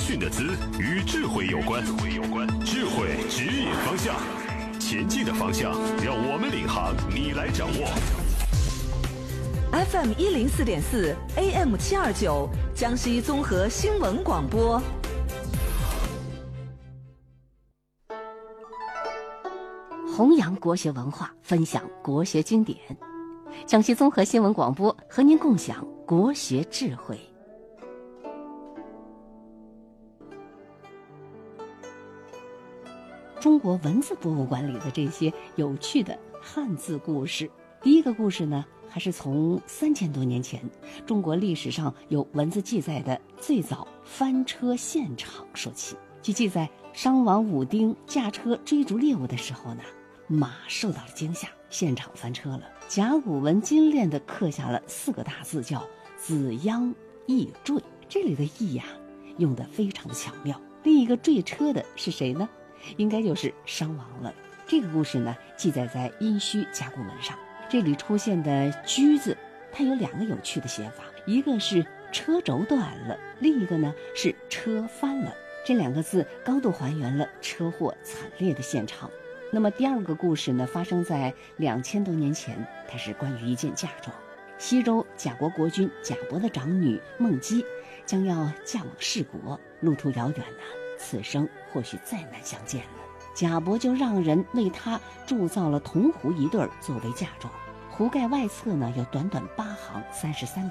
讯的资与智慧有关，智慧指引方向，前进的方向让我们领航，你来掌握。 FM 104.4 AM 729江西综合新闻广播。 弘扬国学文化，分享国学经典。江西综合新闻广播和您共享国学智慧。中国文字博物馆里的这些有趣的汉字故事，第一个故事呢，还是从3000多年前中国历史上有文字记载的最早翻车现场说起。据记载，商王武丁驾车追逐猎物的时候呢，马受到了惊吓，现场翻车了。甲骨文精炼地刻下了4个大字，叫子鞅易坠。这里的易呀，用得非常的巧妙。另一个坠车的是谁呢？应该就是商王了。这个故事呢，记载在殷墟甲骨文上。这里出现的车字，它有2个有趣的写法，一个是车轴断了，另一个呢是车翻了。这2个字高度还原了车祸惨烈的现场。那么第二个故事呢，发生在2000多年前，它是关于一件嫁妆。西周甲国国君贾伯的长女孟姬将要嫁往弑国，路途遥远呐，此生或许再难相见了。贾伯就让人为她铸造了铜壶1对作为嫁妆，壶盖外侧呢有短短8行33个